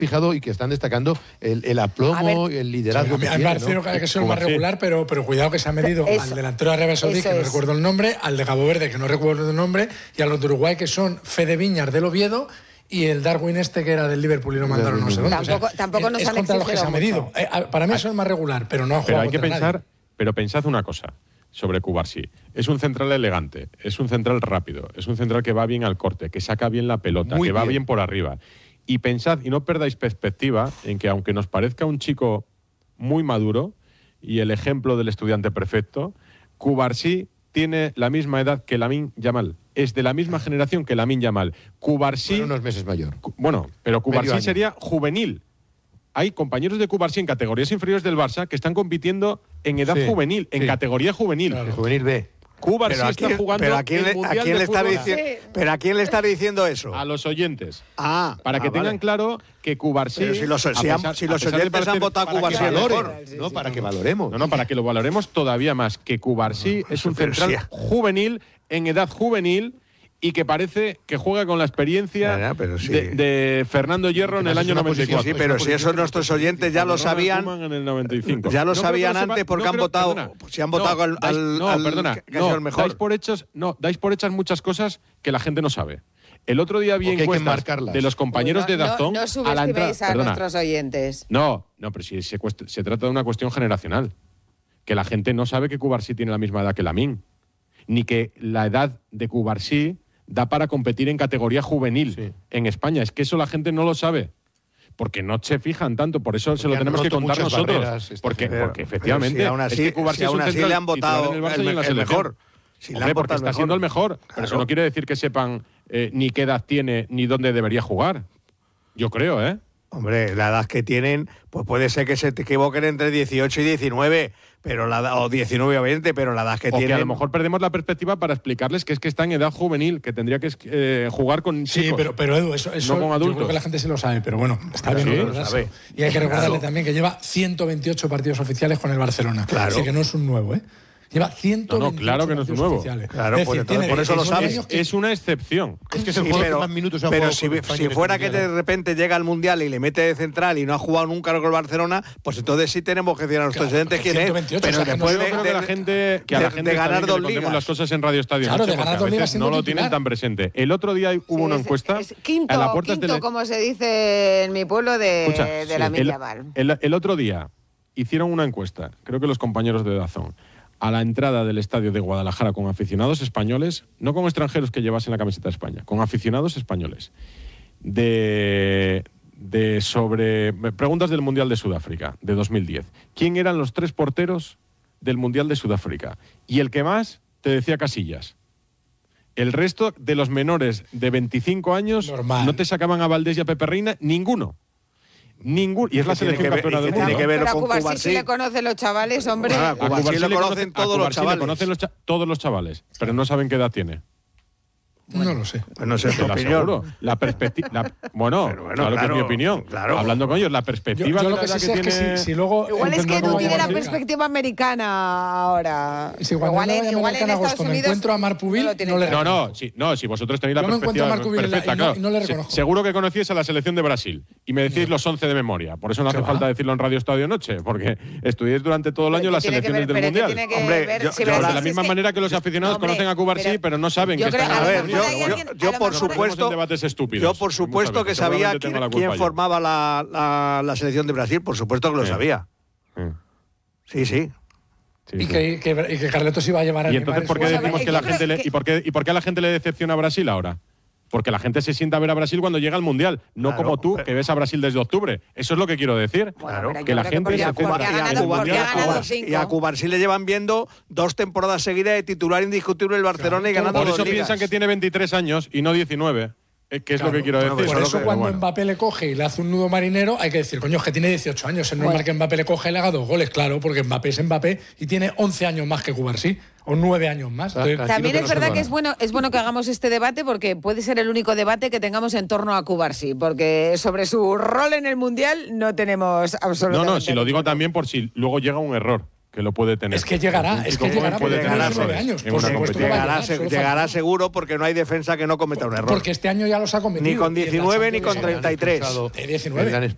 fijado y que están destacando el aplomo, el liderazgo. Sí, a mí me parece que es el más regular, pero cuidado que se ha medido al delantero de Arabia Saudí, que no recuerdo el nombre, al de Cabo Verde, que no recuerdo el nombre, y a los de Uruguay, que son Fede Viñas del Oviedo y el Darwin que era del Liverpool y lo mandaron no sé dónde. Tampoco nos han contra los que se ha medido. Para mí eso es más regular, pero no ha jugado contra nadie. Pero pensad una cosa sobre Cubarsí. Es un central elegante, es un central rápido, es un central que va bien al corte, que saca bien la pelota, que va bien por arriba. Y pensad, y no perdáis perspectiva, en que aunque nos parezca un chico muy maduro y el ejemplo del estudiante perfecto, Cubarsí tiene la misma edad que Lamine Yamal. Es de la misma generación que Lamine Yamal. Cubarsí... unos meses mayor. Bueno, pero Cubarsí sería juvenil. Hay compañeros de Cubarsí en categorías inferiores del Barça que están compitiendo en edad juvenil, en categoría juvenil. Claro. Juvenil B. Cubarsí está jugando ¿Pero a quién le está diciendo eso? A los oyentes. Para que tengan claro que Cubarsí... Pero si los oyentes han votado a Cubarsí mejor. No, para que valoremos. No, para que lo valoremos todavía más. Que Cubarsí es un central juvenil, en edad juvenil, y que parece que juega con la experiencia de Fernando Hierro en el año 94. Sí, pero si eso nuestros oyentes ya lo sabían. En el 95. Ya lo sabían antes porque han votado. Si han votado al mejor. Dais por hechas muchas cosas que la gente no sabe. El otro día vi encuestas de los compañeros de Dazón. No subestiméis a nuestros oyentes. No, pero si se trata de una cuestión generacional. Que la gente no sabe que Cubarsí tiene la misma edad que Lamine. Ni que la edad de Cubarsí da para competir en categoría juvenil en España. Es que eso la gente no lo sabe. Porque no se fijan tanto, por eso se lo tenemos que contar nosotros. Porque efectivamente, aún así le han votado el mejor. Porque está siendo el mejor. Pero eso no quiere decir que sepan ni qué edad tiene ni dónde debería jugar. Yo creo, ¿eh? Hombre, la edad que tienen, pues puede ser que se equivoquen entre 18 y 19, o 19 o 20, pero la edad que tienen... que a lo mejor perdemos la perspectiva para explicarles que es que está en edad juvenil, que tendría que jugar con chicos. Sí, pero Edu, eso no con adultos. Yo creo que la gente se lo sabe, pero bueno, está bien recordarse. Y hay que recordarle también que lleva 128 partidos oficiales con el Barcelona. Claro. Así que no es un nuevo, ¿eh? Lleva 128 claro que no es un nuevo. Claro, decir, por eso lo sabes. Es una excepción. Es que es el jugador que más minutos ha jugado. Pero si fuera que de repente llega al Mundial y le mete de central y no ha jugado nunca con el Barcelona, pues entonces sí tenemos que decir a nuestros oyentes quién es. Pero después de la gente de ganar dos ligas. Las cosas en Radio Estadio. Claro, de ganar dos ligas no lo tienen tan presente. El otro día hubo una encuesta. Quinto, como se dice en mi pueblo, de la Millaval. El otro día hicieron una encuesta, creo que los compañeros de Dazón, a la entrada del estadio de Guadalajara con aficionados españoles, no con extranjeros que llevasen la camiseta de España, con aficionados españoles, sobre preguntas del Mundial de Sudáfrica de 2010. ¿Quién eran los 3 porteros del Mundial de Sudáfrica? Y el que más te decía Casillas. El resto de los menores de 25 años no te sacaban a Valdés y a Pepe Reina, ninguno. Y es la selección campeona del mundo. Tiene que ver con Cubarsí. Sí le conocen los chavales, hombre. A Cubarsí le conocen todos los chavales. Le conocen todos los chavales, pero no saben qué edad tiene. No lo sé. Pues no sé tu opinión. La perspectiva. Bueno, claro que es mi opinión. Claro. Hablando con ellos, la perspectiva yo lo que sí sé es que si luego. Igual es que Edu tiene la perspectiva americana ahora. Si igual en agosto me encuentro a Marpubil, no le reconozco. No, si vosotros tenéis la perspectiva perfecta, claro. No le reconozco. Seguro que conocíais a la selección de Brasil y me decís los 11 de memoria. Por eso no hace falta decirlo en Radio Estadio Noche, porque estudiáis durante todo el año las selecciones del Mundial. Hombre, de la misma manera que los aficionados conocen a Cubarsí, pero no saben que están a ver, yo por supuesto que sabía quién formaba la selección de Brasil, por supuesto que lo sabía. Sí. Y que Carletos iba a llevar a ¿Y entonces por qué decimos que la gente ¿y por qué a la gente le decepciona Brasil ahora? Porque la gente se sienta a ver a Brasil cuando llega al Mundial, no como tú, que ves a Brasil desde octubre. Eso es lo que quiero decir. Claro, que la gente se y a Cubarsí le llevan viendo 2 temporadas seguidas de titular indiscutible el Barcelona y ganando 2 ligas. Por eso piensan que tiene 23 años y no 19. Que es lo que quiero decir. Por eso cuando Mbappé le coge y le hace un nudo marinero, hay que decir, coño, es que tiene 18 años. Es normal que Mbappé le coge y le haga 2 goles, claro, porque Mbappé es Mbappé y tiene 11 años más que Cubarsí, o 9 años más. También es verdad que es bueno que hagamos este debate porque puede ser el único debate que tengamos en torno a Cubarsí, porque sobre su rol en el Mundial no tenemos absolutamente No, si lo digo también por si luego llega un error. Que lo puede tener. Es que llegará porque tiene 19 años. Por supuesto llegará seguro porque no hay defensa que no cometa un error. Porque este año ya los ha cometido. Ni con 19 ni con 33. 19.